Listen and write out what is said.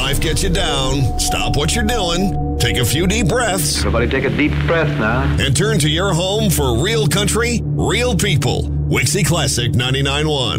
life gets you down, stop what you're doing, take a few deep breaths. Everybody take a deep breath now. And turn to your home for real country, real people. Wixie Classic 99.1.